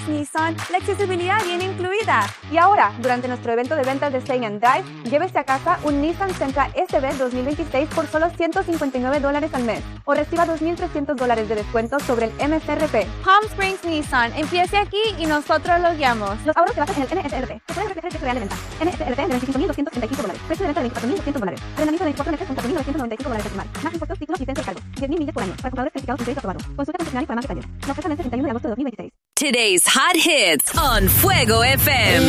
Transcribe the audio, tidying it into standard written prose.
Springs Nissan, la accesibilidad viene incluida. Y ahora, durante nuestro evento de ventas de Stay and Drive, llévese a casa un Nissan Sentra SB 2026 por solo $159 al mes o reciba $2,300 de descuento sobre el MSRP. Palm Springs Nissan, empiece aquí y nosotros lo guiamos. Los ahorros se basan en el NSRP, que puede reflejar el precio real de venta. NSRP de $25,235, precio de venta de $24,200, arrendamiento de 24 meses con $4,995 adicional, más impuestos, títulos, licencia y cargos, 10,000 millas por año, para compradores calificados con crédito aprobado. Consulta concesionario para más detalles. La oferta vence el 31 de agosto de 2026. Today's hot hits on Fuego FM.